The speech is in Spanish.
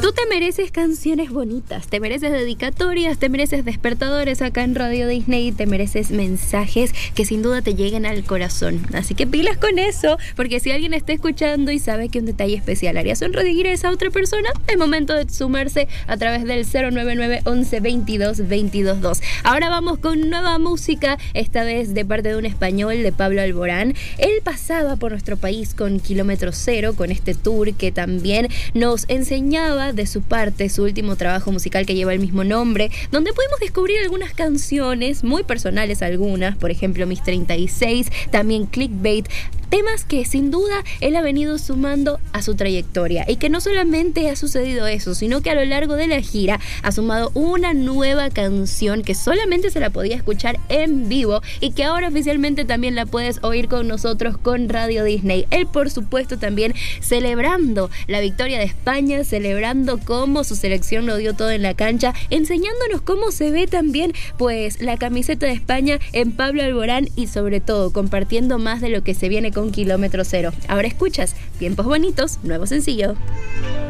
Tú te mereces canciones bonitas, te mereces dedicatorias, te mereces despertadores acá en Radio Disney, te mereces mensajes que sin duda te lleguen al corazón. Así que pilas con eso, porque si alguien está escuchando y sabe que un detalle especial haría sonreír a esa otra persona, es momento de sumarse a través del 099 11 22 22 2. Ahora vamos con nueva música, esta vez de parte de un español, de Pablo Alborán. Él pasaba por nuestro país con Kilómetro Cero, con este tour que también nos enseñaba de su parte su último trabajo musical que lleva el mismo nombre, donde pudimos descubrir algunas canciones muy personales, algunas, por ejemplo Mis 36, también Clickbait, temas que sin duda él ha venido sumando a su trayectoria, y que no solamente ha sucedido eso, sino que a lo largo de la gira ha sumado una nueva canción que solamente se la podía escuchar en vivo y que ahora oficialmente también la puedes oír con nosotros con Radio Disney. Él, por supuesto, también celebrando la victoria de España, celebrando cómo su selección lo dio todo en la cancha, enseñándonos cómo se ve también pues la camiseta de España en Pablo Alborán, y sobre todo compartiendo más de lo que se viene con Kilómetro Cero. Ahora escuchas Tiempos Bonitos, nuevo sencillo.